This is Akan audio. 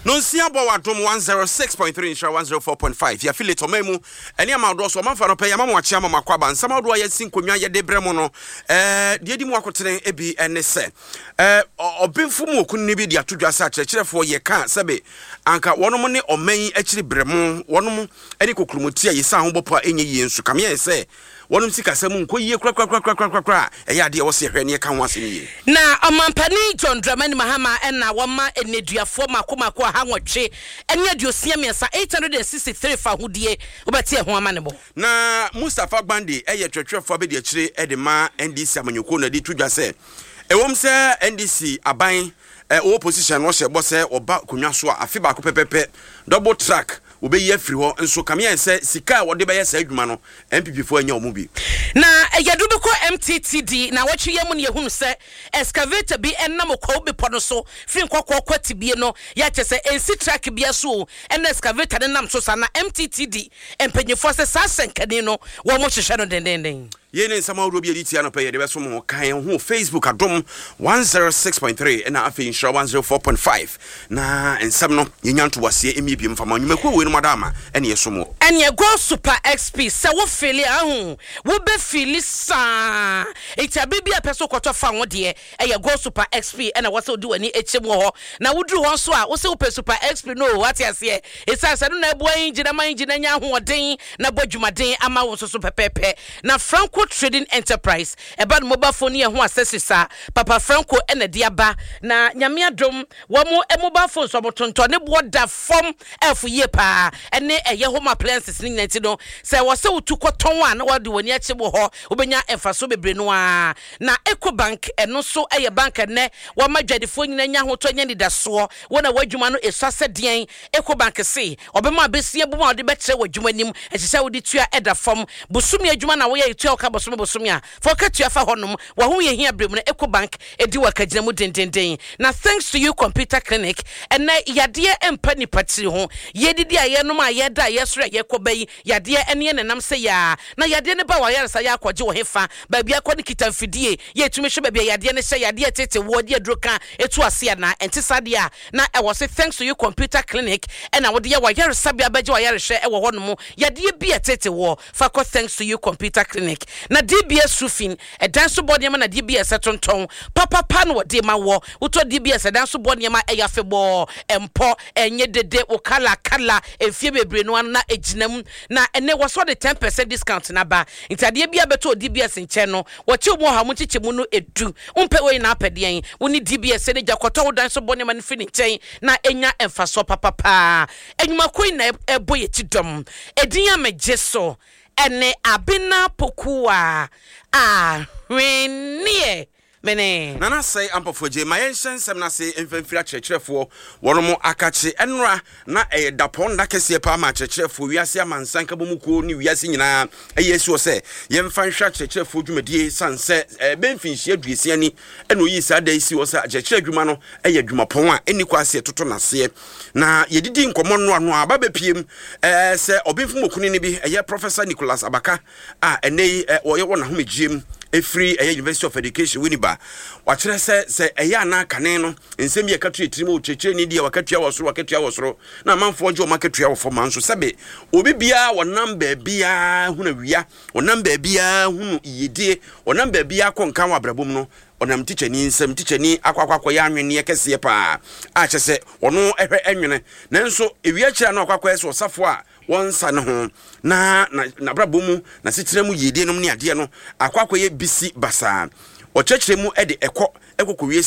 No nsia bo wadom 106.3 insha 104.5 ya affiliate omemu eni amado so manfa no pay ya mamu achia mama kwaba nsama do ya sinkonwa ye de bremo no de di mu akotene ebi ene se obemfu mu okun ne bi de atodwa sa akyerefo ye ka sebe anka wonom ne oman akiri bremo wonom eni kokrumoti ayisa ho bopo enye yi ensu kam ye se wonom sika samu nkoyie kra eya de wo se hwe ne ka ho ase ne na omampani John Dramani Mahama ena wama eneduafo makomako ha nwotwe ene aduosia miesa 863 fa hodie obatie ho amanebo na Mustafa Gbande eye twetwefo be de akire edema NDC amanyoko na di tudwa se ewom se NDC aban opposition wo se bo se oba konwa so afi ba ko pepepe double track obeyi afiri ho nso kamia se sika wo de be yesa adwuma no MPP fo anya omu bi na yadudu ko MTTD na wachi yemu ne yehunu se excavator bi enam ko bi pono so fi nkokọ kwatibie no ya chese ensi track bia so en excavator ne nam so sa na MTTD empanyefo se sa senkani no wo mo hwehwe no dendenden yene nsama wo bi editia no pay de be so mo kan ho Facebook adom 106.3 na afi insha 104.5 na ensam no yenyanto wase emibiem fama nwumako we no madama ene yesomo ene go super XP se wo fili ahu wo be fili sa ita bibia peso koto fa wo de eye go super XP ene wo se odi wani echemu ho na woduru ho so a wo se wo pe super XP no what ase esa se no na ebu anjina manjina nya ho oden na bodwumaden ama wo so pepepe na Franco Trading Enterprise eba no mobile phone ye ho asesisa Papa Franco ene de aba na nyame adom wo mo mobile phone so botonto ne bo da fom efu ye pa ene eye home appliances ni nti no se wo se utukoton a na wade wani achebo ho obenya emfaso bebre no a na Ecobank eno so eye bank ne wo madwadefo nyina nya ho to nya nidaso wo na wadwuma no esase den Ecobank se obema abesia bu ma ode be kire wadwuma nim ehise wo di tua eda fom busumi adwuma na wo ye tua ka bosomia for katua fa honum wa ho ye hia brem na Ecobank edi wakagina mu dendenden na thanks to you computer clinic and yade empani patiri ho yedidi aye no ma ye da ye soro ye kobai yade ene nenam se ya na yade ne ba wa yare sa ya akwaje wo hefa ba bia kwani kitamfidie ye tumi hwe ba bia yade ne hye yade tete wo de adroka etu ase na enti sade a na e wo se thanks to you computer clinic and na wo de wa yare sa bia baje wa yare hye e wo honum yade bia tete wo fa ko thanks to you computer clinic na DBS roofing e danso body ma na DBS tonton papa pan wo de ma wo uto DBS e danso body ma e ya febo empo enye dede wo kala efie bebre no na eginam na ene wo so de 10% discount na ba intade bia beto DBS nche no wo che mo ha mo chiche mu no edu umpe we na apede wo ni DBS ne jakoto wo danso body ma ne fi nchen na enya emfaso papa enuma koi na eboye tidom edin amejeso ene abina pokua hwenie mene nana say ampofoje mayensen sem na say emfamfira kyerkyerefo wono akache enra na dapon na kese pa ma kyerkyerefo wiase amansan ka bomuko ni wiase nyina eyesi wo se yemfa nhwa kyerkyerefo dwumadie sanse benfinhie aduesi ani eno yi sa da isi wo se kyerkyere dwuma no adwuma pon a eni kwase toto nase na yedidi nkomo no ano aba bepiem se obinfu mokuni ni bi Professor Nicholas Abaka enei wo ye wona homegiem free University of Education Winneba wachere se eya na kane no nsem ye katu etirimo ochechire ni dia wakatua wosoro na manfo nje o makatua wo foma nso sebe obi bia wonam ba bia huna wia wonam ba bia hunu yedie wonam ba bia konkan wa brabom no onam tichani nsem tichani akwakwa ya anwene ye kese pa a chese wono ehwe enwene nanso ewia kira na akwakwa eso safo a wonsa ne ho na brabomu na sitiremu yedie no ne ade no akwakwa ye bisi basa ochechire mu ede ekokowie